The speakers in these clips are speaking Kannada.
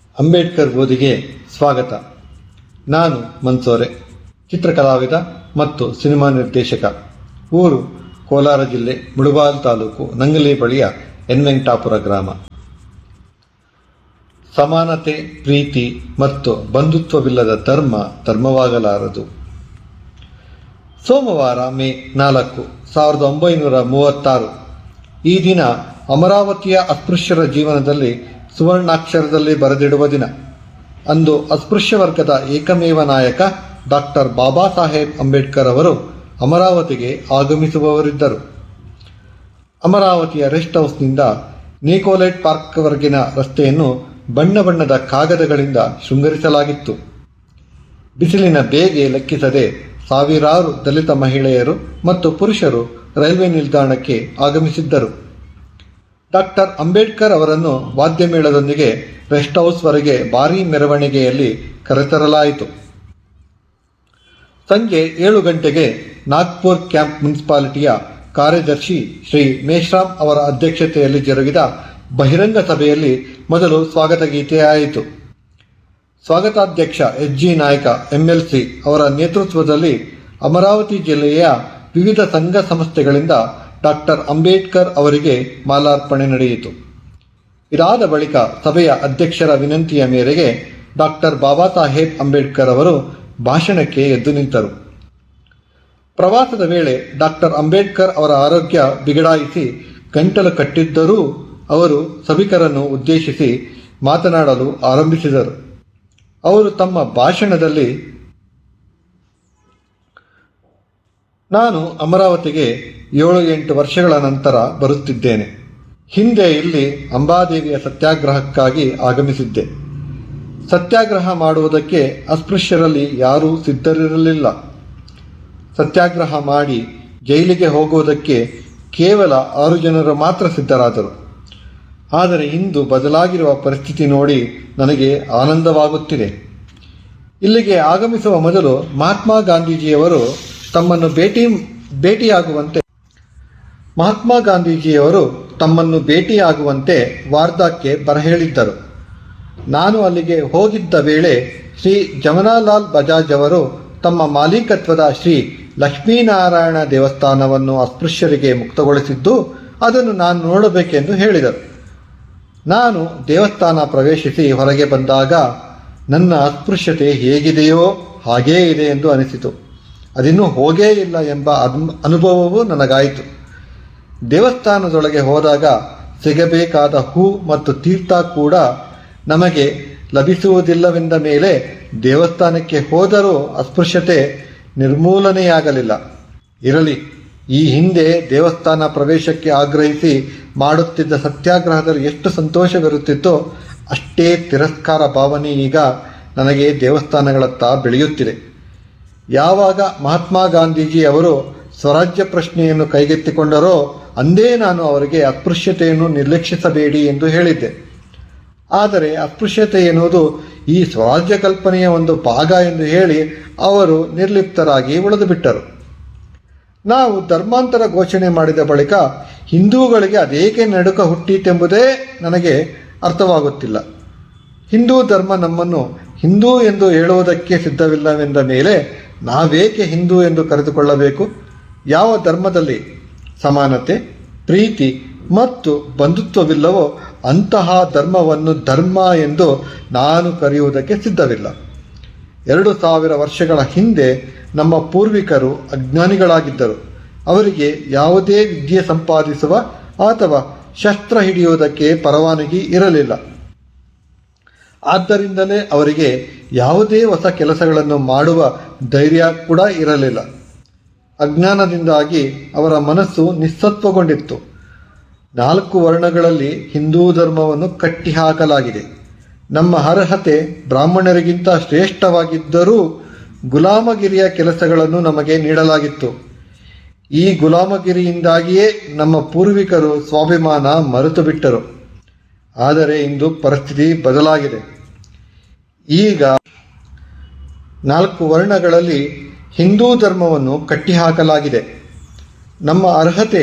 ಅಂಬೇಡ್ಕರ್ ಓದಿಗೆ ಸ್ವಾಗತ. ನಾನು ಮನ್ಸೋರೆ, ಚಿತ್ರಕಲಾವಿದ ಮತ್ತು ಸಿನಿಮಾ ನಿರ್ದೇಶಕ. ಊರು ಕೋಲಾರ ಜಿಲ್ಲೆ ಮುಳಬಾಲ್ ತಾಲೂಕು ನಂಗಲಿ ಬಳಿಯ ವೆಂಕಟಾಪುರ ಗ್ರಾಮ. ಸಮಾನತೆ, ಪ್ರೀತಿ ಮತ್ತು ಬಂಧುತ್ವವಿಲ್ಲದ ಧರ್ಮವಾಗಲಾರದು. ಸೋಮವಾರ ಮೇ 4, 1936 ಈ ದಿನ ಅಮರಾವತಿಯ ಅಸ್ಪೃಶ್ಯರ ಜೀವನದಲ್ಲಿ ಸುವರ್ಣಾಕ್ಷರದಲ್ಲಿ ಬರೆದಿಡುವ ದಿನ. ಅಂದು ಅಸ್ಪೃಶ್ಯ ವರ್ಗದ ಏಕಮೇವ ನಾಯಕ ಡಾಕ್ಟರ್ ಬಾಬಾ ಸಾಹೇಬ್ ಅಂಬೇಡ್ಕರ್ ಅವರು ಅಮರಾವತಿಗೆ ಆಗಮಿಸುವವರಿದ್ದರು. ಅಮರಾವತಿಯ ರೆಸ್ಟ್ ಹೌಸ್ನಿಂದ ನಿಕೋಲೈಟ್ ಪಾರ್ಕ್ವರೆಗಿನ ರಸ್ತೆಯನ್ನು ಬಣ್ಣ ಬಣ್ಣದ ಕಾಗದಗಳಿಂದ ಶೃಂಗರಿಸಲಾಗಿತ್ತು. ಬಿಸಿಲಿನ ಬೇಗೆ ಲೆಕ್ಕಿಸದೆ ಸಾವಿರಾರು ದಲಿತ ಮಹಿಳೆಯರು ಮತ್ತು ಪುರುಷರು ರೈಲ್ವೆ ನಿಲ್ದಾಣಕ್ಕೆ ಆಗಮಿಸಿದ್ದರು. ಡಾಕ್ಟರ್ ಅಂಬೇಡ್ಕರ್ ಅವರನ್ನು ವಾದ್ಯಮೇಳದೊಂದಿಗೆ ರೆಸ್ಟ್ ಹೌಸ್ವರೆಗೆ ಭಾರೀ ಮೆರವಣಿಗೆಯಲ್ಲಿ ಕರೆತರಲಾಯಿತು. ಸಂಜೆ 7 ಗಂಟೆಗೆ ನಾಗ್ಪುರ್ ಕ್ಯಾಂಪ್ ಮುನ್ಸಿಪಾಲಿಟಿಯ ಕಾರ್ಯದರ್ಶಿ ಶ್ರೀ ಮೇಶ್ರಾಮ್ ಅವರ ಅಧ್ಯಕ್ಷತೆಯಲ್ಲಿ ಜರುಗಿದ ಬಹಿರಂಗ ಸಭೆಯಲ್ಲಿ ಮೊದಲು ಸ್ವಾಗತ ಗೀತೆಯಾಯಿತು. ಸ್ವಾಗತಾಧ್ಯಕ್ಷ ಎಚ್.ಜಿ. ನಾಯಕ MLC ಅವರ ನೇತೃತ್ವದಲ್ಲಿ ಅಮರಾವತಿ ಜಿಲ್ಲೆಯ ವಿವಿಧ ಸಂಘ ಸಂಸ್ಥೆಗಳಿಂದ ಡಾಕ್ಟರ್ ಅಂಬೇಡ್ಕರ್ ಅವರಿಗೆ ಮಾಲಾರ್ಪಣೆ ನಡೆಯಿತು. ಇದಾದ ಬಳಿಕ ಸಭೆಯ ಅಧ್ಯಕ್ಷರ ವಿನಂತಿಯ ಮೇರೆಗೆ ಡಾಕ್ಟರ್ ಬಾಬಾ ಸಾಹೇಬ್ ಅಂಬೇಡ್ಕರ್ ಅವರು ಭಾಷಣಕ್ಕೆ ಎದ್ದು ನಿಂತರು. ಪ್ರವಾಸದ ವೇಳೆ ಡಾಕ್ಟರ್ ಅಂಬೇಡ್ಕರ್ ಅವರ ಆರೋಗ್ಯ ಬಿಗಡಾಯಿಸಿ ಗಂಟಲು ಕಟ್ಟಿದ್ದರೂ ಅವರು ಸಭಿಕರನ್ನು ಉದ್ದೇಶಿಸಿ ಮಾತನಾಡಲು ಆರಂಭಿಸಿದರು. ಅವರು ತಮ್ಮ ಭಾಷಣದಲ್ಲಿ, ನಾನು ಅಮರಾವತಿಗೆ 7-8 ವರ್ಷಗಳ ನಂತರ ಬರುತ್ತಿದ್ದೇನೆ. ಹಿಂದೆ ಇಲ್ಲಿ ಅಂಬಾದೇವಿಯ ಸತ್ಯಾಗ್ರಹಕ್ಕಾಗಿ ಆಗಮಿಸಿದ್ದೆ. ಸತ್ಯಾಗ್ರಹ ಮಾಡುವುದಕ್ಕೆ ಅಸ್ಪೃಶ್ಯರಲ್ಲಿ ಯಾರೂ ಸಿದ್ಧರಿರಲಿಲ್ಲ. ಸತ್ಯಾಗ್ರಹ ಮಾಡಿ ಜೈಲಿಗೆ ಹೋಗುವುದಕ್ಕೆ ಕೇವಲ 6 ಜನರು ಮಾತ್ರ ಸಿದ್ಧರಾದರು. ಆದರೆ ಇಂದು ಬದಲಾಗಿರುವ ಪರಿಸ್ಥಿತಿ ನೋಡಿ ನನಗೆ ಆನಂದವಾಗುತ್ತಿದೆ. ಇಲ್ಲಿಗೆ ಆಗಮಿಸುವ ಮೊದಲು ಮಹಾತ್ಮ ಗಾಂಧೀಜಿಯವರು ತಮ್ಮನ್ನು ಭೇಟಿಯಾಗುವಂತೆ ವಾರ್ಧಾಕ್ಕೆ ಬರಹೇಳಿದ್ದರು. ನಾನು ಅಲ್ಲಿಗೆ ಹೋಗಿದ್ದ ವೇಳೆ ಶ್ರೀ ಜಮನಾಲಾಲ್ ಬಜಾಜ್ ಅವರು ತಮ್ಮ ಮಾಲೀಕತ್ವದ ಶ್ರೀ ಲಕ್ಷ್ಮೀನಾರಾಯಣ ದೇವಸ್ಥಾನವನ್ನು ಅಸ್ಪೃಶ್ಯರಿಗೆ ಮುಕ್ತಗೊಳಿಸಿದ್ದು ಅದನ್ನು ನಾನು ನೋಡಬೇಕೆಂದು ಹೇಳಿದರು. ನಾನು ದೇವಸ್ಥಾನ ಪ್ರವೇಶಿಸಿ ಹೊರಗೆ ಬಂದಾಗ ನನ್ನ ಅಸ್ಪೃಶ್ಯತೆ ಹೇಗಿದೆಯೋ ಹಾಗೇ ಇದೆ ಎಂದು ಅನಿಸಿತು. ಅದಿನ್ನೂ ಹೋಗೇ ಇಲ್ಲ ಎಂಬ ಅನುಭವವೂ ನನಗಾಯಿತು. ದೇವಸ್ಥಾನದೊಳಗೆ ಹೋದಾಗ ಸಿಗಬೇಕಾದ ಹೂ ಮತ್ತು ತೀರ್ಥ ಕೂಡ ನಮಗೆ ಲಭಿಸುವುದಿಲ್ಲವೆಂದ ಮೇಲೆ ದೇವಸ್ಥಾನಕ್ಕೆ ಹೋದರೂ ಅಸ್ಪೃಶ್ಯತೆ ನಿರ್ಮೂಲನೆಯಾಗಲಿಲ್ಲ. ಇರಲಿ, ಈ ಹಿಂದೆ ದೇವಸ್ಥಾನ ಪ್ರವೇಶಕ್ಕೆ ಆಗ್ರಹಿಸಿ ಮಾಡುತ್ತಿದ್ದ ಸತ್ಯಾಗ್ರಹದಲ್ಲಿ ಎಷ್ಟು ಸಂತೋಷವಿರುತ್ತಿತ್ತೋ ಅಷ್ಟೇ ತಿರಸ್ಕಾರ ಭಾವನೆ ಈಗ ನನಗೆ ದೇವಸ್ಥಾನಗಳತ್ತ ಬೆಳೆಯುತ್ತಿದೆ. ಯಾವಾಗ ಮಹಾತ್ಮ ಗಾಂಧೀಜಿ ಅವರು ಸ್ವರಾಜ್ಯ ಪ್ರಶ್ನೆಯನ್ನು ಕೈಗೆತ್ತಿಕೊಂಡರೋ ಅಂದೇ ನಾನು ಅವರಿಗೆ ಅಸ್ಪೃಶ್ಯತೆಯನ್ನು ನಿರ್ಲಕ್ಷಿಸಬೇಡಿ ಎಂದು ಹೇಳಿದ್ದೆ. ಆದರೆ ಅಸ್ಪೃಶ್ಯತೆ ಎನ್ನುವುದು ಈ ಸ್ವರಾಜ್ಯ ಕಲ್ಪನೆಯ ಒಂದು ಭಾಗ ಎಂದು ಹೇಳಿ ಅವರು ನಿರ್ಲಿಪ್ತರಾಗಿ ಉಳಿದು ಬಿಟ್ಟರು. ನಾವು ಧರ್ಮಾಂತರ ಘೋಷಣೆ ಮಾಡಿದ ಬಳಿಕ ಹಿಂದೂಗಳಿಗೆ ಅದೇಕೆ ನಡುಕ ಹುಟ್ಟಿತೆಂಬುದೇ ನನಗೆ ಅರ್ಥವಾಗುತ್ತಿಲ್ಲ. ಹಿಂದೂ ಧರ್ಮ ನಮ್ಮನ್ನು ಹಿಂದೂ ಎಂದು ಹೇಳುವುದಕ್ಕೆ ಸಿದ್ಧವಿಲ್ಲವೆಂದ ಮೇಲೆ ನಾವೇಕೆ ಹಿಂದೂ ಎಂದು ಕರೆದುಕೊಳ್ಳಬೇಕು? ಯಾವ ಧರ್ಮದಲ್ಲಿ ಸಮಾನತೆ, ಪ್ರೀತಿ ಮತ್ತು ಬಂಧುತ್ವವಿಲ್ಲವೋ ಅಂತಹ ಧರ್ಮವನ್ನು ಧರ್ಮ ಎಂದು ನಾನು ಕರೆಯುವುದಕ್ಕೆ ಸಿದ್ಧವಿಲ್ಲ. 2000 ವರ್ಷಗಳ ಹಿಂದೆ ನಮ್ಮ ಪೂರ್ವಿಕರು ಅಜ್ಞಾನಿಗಳಾಗಿದ್ದರು. ಅವರಿಗೆ ಯಾವುದೇ ವಿದ್ಯೆ ಸಂಪಾದಿಸುವ ಅಥವಾ ಶಸ್ತ್ರ ಹಿಡಿಯುವುದಕ್ಕೆ ಪರವಾನಗಿ ಇರಲಿಲ್ಲ. ಆದ್ದರಿಂದಲೇ ಅವರಿಗೆ ಯಾವುದೇ ಹೊಸ ಕೆಲಸಗಳನ್ನು ಮಾಡುವ ಧೈರ್ಯ ಕೂಡ ಇರಲಿಲ್ಲ. ಅಜ್ಞಾನದಿಂದಾಗಿ ಅವರ ಮನಸ್ಸು ನಿಸ್ಸತ್ವಗೊಂಡಿತ್ತು. 4 ವರ್ಣಗಳಲ್ಲಿ ಹಿಂದೂ ಧರ್ಮವನ್ನು ಕಟ್ಟಿಹಾಕಲಾಗಿದೆ. ನಮ್ಮ ಅರ್ಹತೆ ಬ್ರಾಹ್ಮಣರಿಗಿಂತ ಶ್ರೇಷ್ಠವಾಗಿದ್ದರೂ ಗುಲಾಮಗಿರಿಯ ಕೆಲಸಗಳನ್ನು ನಮಗೆ ನೀಡಲಾಗಿತ್ತು. ಈ ಗುಲಾಮಗಿರಿಯಿಂದಾಗಿಯೇ ನಮ್ಮ ಪೂರ್ವಿಕರು ಸ್ವಾಭಿಮಾನ ಮರೆತು ಬಿಟ್ಟರು. ಆದರೆ ಇಂದು ಪರಿಸ್ಥಿತಿ ಬದಲಾಗಿದೆ. ಈಗ 4 ವರ್ಣಗಳಲ್ಲಿ ಹಿಂದೂ ಧರ್ಮವನ್ನು ಕಟ್ಟಿಹಾಕಲಾಗಿದೆ. ನಮ್ಮ ಅರ್ಹತೆ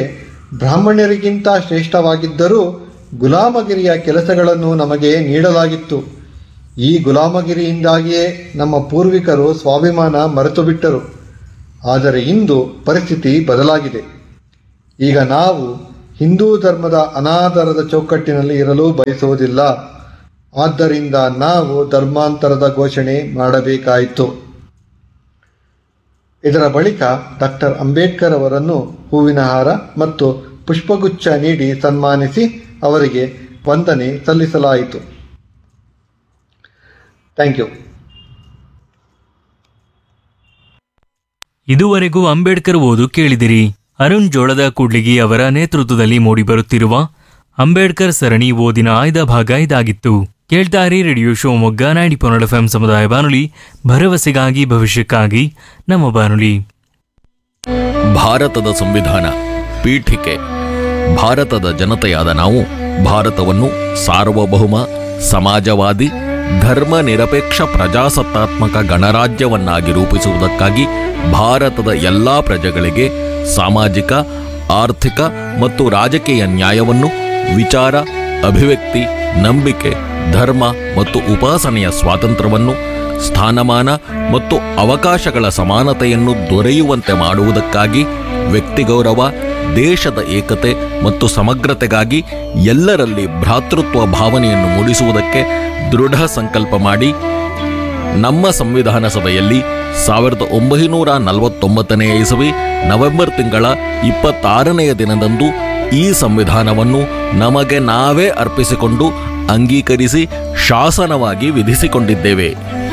ಬ್ರಾಹ್ಮಣರಿಗಿಂತ ಶ್ರೇಷ್ಠವಾಗಿದ್ದರೂ ಗುಲಾಮಗಿರಿಯ ಕೆಲಸಗಳನ್ನು ನಮಗೆ ನೀಡಲಾಗಿತ್ತು. ಈ ಗುಲಾಮಗಿರಿಯಿಂದಾಗಿಯೇ ನಮ್ಮ ಪೂರ್ವಿಕರು ಸ್ವಾಭಿಮಾನ ಮರೆತು ಬಿಟ್ಟರು. ಆದರೆ ಇಂದು ಪರಿಸ್ಥಿತಿ ಬದಲಾಗಿದೆ. ಈಗ ನಾವು ಹಿಂದೂ ಧರ್ಮದ ಅನಾದರದ ಚೌಕಟ್ಟಿನಲ್ಲಿ ಇರಲು ಬಯಸುವುದಿಲ್ಲ. ಆದ್ದರಿಂದ ನಾವು ಧರ್ಮಾಂತರದ ಘೋಷಣೆ ಮಾಡಬೇಕಾಯಿತು. ಇದರ ಬಳಿಕ ಡಾಕ್ಟರ್ ಅಂಬೇಡ್ಕರ್ ಅವರನ್ನು ಹೂವಿನ ಹಾರ ಮತ್ತು ಪುಷ್ಪಗುಚ್ಛ ನೀಡಿ ಸನ್ಮಾನಿಸಿ ಅವರಿಗೆ ವಂದನೆ ಸಲ್ಲಿಸಲಾಯಿತು. Thank you. ಇದುವರೆಗೂ ಅಂಬೇಡ್ಕರ್ ಓದು ಕೇಳಿದಿರಿ. ಅರುಣ್ ಜೋಳದ ಕೂಡ್ಲಿಗಿ ಅವರ ನೇತೃತ್ವದಲ್ಲಿ ಮೂಡಿಬರುತ್ತಿರುವ ಅಂಬೇಡ್ಕರ್ ಸರಣಿ ಓದಿನ ಆಯ್ದ ಭಾಗ ಇದಾಗಿತ್ತು. ಕೇಳ್ತಾರಿ ರೇಡಿಯೋ ಶಿವಮೊಗ್ಗ 90.1 FM ಸಮುದಾಯ ಬಾನುಲಿ, ಭರವಸೆಗಾಗಿ ಭವಿಷ್ಯಕ್ಕಾಗಿ ನಮ್ಮ ಬಾನುಲಿ. ಭಾರತದ ಸಂವಿಧಾನ ಪೀಠಿಕೆ. ಭಾರತದ ಜನತೆಯಾದ ನಾವು ಭಾರತವನ್ನು ಸಾರ್ವಭೌಮ, ಸಮಾಜವಾದಿ, ಧರ್ಮ ನಿರಪೇಕ್ಷ ಪ್ರಜಾಸತ್ತಾತ್ಮಕ ಗಣರಾಜ್ಯವನ್ನಾಗಿ ರೂಪಿಸುವುದಕ್ಕಾಗಿ ಭಾರತದ ಎಲ್ಲ ಪ್ರಜೆಗಳಿಗೆ ಸಾಮಾಜಿಕ, ಆರ್ಥಿಕ ಮತ್ತು ರಾಜಕೀಯ ನ್ಯಾಯವನ್ನು, ವಿಚಾರ, ಅಭಿವ್ಯಕ್ತಿ, ನಂಬಿಕೆ, ಧರ್ಮ ಮತ್ತು ಉಪಾಸನೆಯ ಸ್ವಾತಂತ್ರ್ಯವನ್ನು, ಸ್ಥಾನಮಾನ ಮತ್ತು ಅವಕಾಶಗಳ ಸಮಾನತೆಯನ್ನು ದೊರೆಯುವಂತೆ ಮಾಡುವುದಕ್ಕಾಗಿ, ವ್ಯಕ್ತಿಗೌರವ, ದೇಶದ ಏಕತೆ ಮತ್ತು ಸಮಗ್ರತೆಗಾಗಿ ಎಲ್ಲರಲ್ಲಿ ಭ್ರಾತೃತ್ವ ಭಾವನೆಯನ್ನು ಮೂಡಿಸುವುದಕ್ಕೆ ದೃಢ ಸಂಕಲ್ಪ ಮಾಡಿ ನಮ್ಮ ಸಂವಿಧಾನ ಸಭೆಯಲ್ಲಿ 1949 ಇಸವಿ ನವೆಂಬರ್ ತಿಂಗಳ 26ನೆಯ ದಿನದಂದು ಈ ಸಂವಿಧಾನವನ್ನು ನಮಗೆ ನಾವೇ ಅರ್ಪಿಸಿಕೊಂಡು ಅಂಗೀಕರಿಸಿ ಶಾಸನವಾಗಿ ವಿಧಿಸಿಕೊಂಡಿದ್ದೇವೆ.